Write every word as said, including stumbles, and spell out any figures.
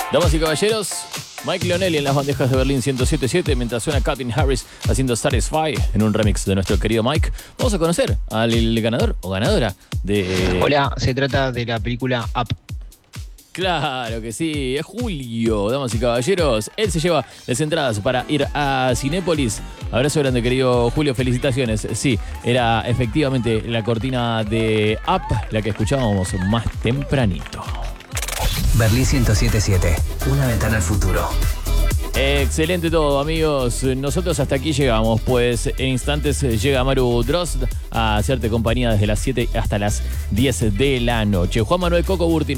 Damas y caballeros, Mike Leonelli en las bandejas de Berlín ciento siete punto siete, mientras suena Calvin Harris haciendo Satisfy en un remix de nuestro querido Mike. Vamos a conocer al ganador o ganadora de... Hola, se trata de la película Up. Claro que sí, es Julio, damas y caballeros. Él se lleva las entradas para ir a Cinépolis. Abrazo grande, querido Julio, felicitaciones. Sí, era efectivamente la cortina de Up, la que escuchábamos más tempranito. Berlín ciento siete punto siete, una ventana al futuro. Excelente todo, amigos. Nosotros hasta aquí llegamos, pues en instantes llega Maru Drozd a hacerte compañía desde las siete hasta las diez de la noche. Juan Manuel Coco Burti